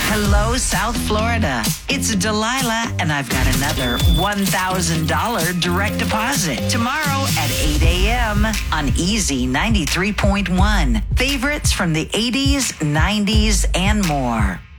Hello, South Florida. It's Delilah, and I've got another $1,000 direct deposit tomorrow at 8 a.m. on Easy 93.1. Favorites from the 80s, 90s, and more.